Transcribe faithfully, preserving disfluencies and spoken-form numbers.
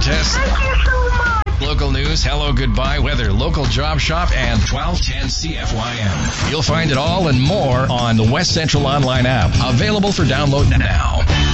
contest. Thank you so much. Local news, hello, goodbye, weather, local job shop, and twelve ten C F Y M. You'll find it all and more on the West Central Online app. Available for download now.